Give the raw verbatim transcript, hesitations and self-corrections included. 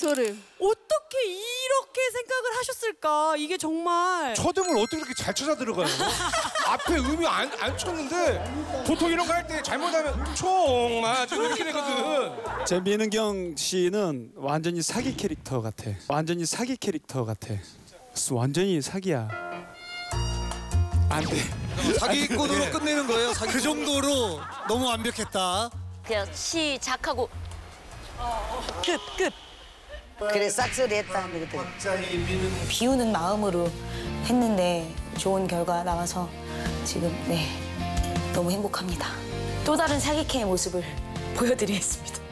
소름. 어떻게 이렇게 생각을 하셨을까? 이게 정말 초등을 어떻게 이렇게 잘 찾아 들어가요? 앞에 음이 안, 안 쳤는데 보통 이런 거 할 때 잘못하면 총 맞아 이렇게 되거든. 제 민은경 씨는 완전히 사기 캐릭터 같아. 완전히 사기 캐릭터 같아. 완전히 사기야. 안 돼. 사기꾼으로 끝내는 거예요. 사기꾼. 그 정도로 너무 완벽했다. 그냥 시작하고 끝, 끝. 그래 싹쓸이했다 그때. 비우는 마음으로 했는데 좋은 결과 나와서 지금 네 너무 행복합니다. 또 다른 사기캐의 모습을 보여드리겠습니다.